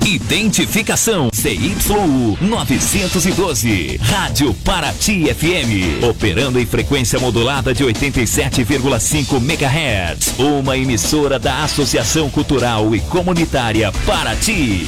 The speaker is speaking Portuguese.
Identificação CYU 912, Rádio Paraty FM, operando em frequência modulada de 87,5 MHz, uma emissora da Associação Cultural e Comunitária Paraty.